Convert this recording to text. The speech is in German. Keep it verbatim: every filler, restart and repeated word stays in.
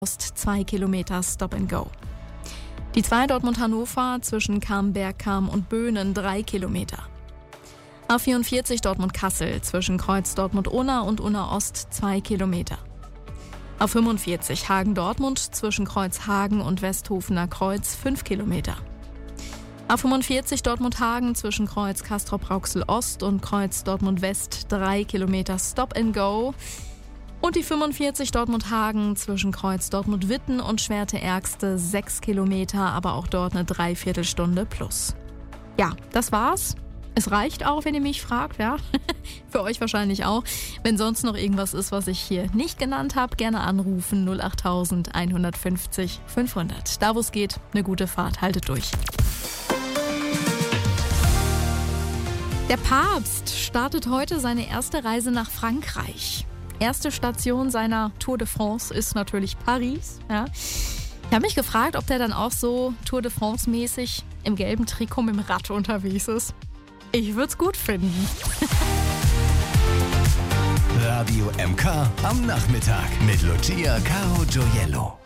Ost zwei Kilometer Stop and Go. Die zwei Dortmund-Hannover zwischen Camberg-Cham und Böhnen drei Kilometer. A vierundvierzig Dortmund-Kassel zwischen Kreuz Dortmund-Unna und Unna-Ost zwei Kilometer. A fünfundvierzig Hagen-Dortmund zwischen Kreuz Hagen und Westhofener Kreuz fünf Kilometer. A fünfundvierzig Dortmund-Hagen zwischen Kreuz Castrop-Rauxel-Ost und Kreuz Dortmund-West drei Kilometer Stop and Go. Und die fünfundvierzig Dortmund-Hagen zwischen Kreuz Dortmund-Witten und Schwerte-Ärgste sechs Kilometer, aber auch dort eine Dreiviertelstunde plus. Ja, das war's. Es reicht auch, wenn ihr mich fragt, ja. Für euch wahrscheinlich auch. Wenn sonst noch irgendwas ist, was ich hier nicht genannt habe, gerne anrufen null acht eins fünf null fünfhundert. Da wo es geht, eine gute Fahrt, haltet durch. Der Papst startet heute seine erste Reise nach Frankreich. Erste Station seiner Tour de France ist natürlich Paris. Ja. Ich habe mich gefragt, ob der dann auch so Tour de France-mäßig im gelben Trikot mit dem Rad unterwegs ist. Ich würde es gut finden. Radio M K am Nachmittag mit Lucia Caro Gioiello.